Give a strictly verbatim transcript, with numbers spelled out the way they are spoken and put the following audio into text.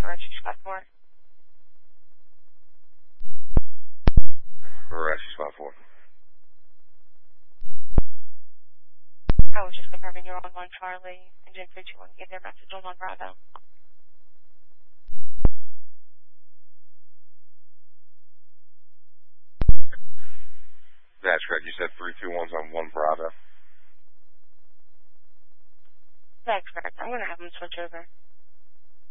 Rescue Spot four. Rescue Spot four. I was just confirming you're on one Charlie, engine three two one, get their message on one Bravo. That's correct. You said three two one's on one Bravo. That's correct. I'm going to have them switch over.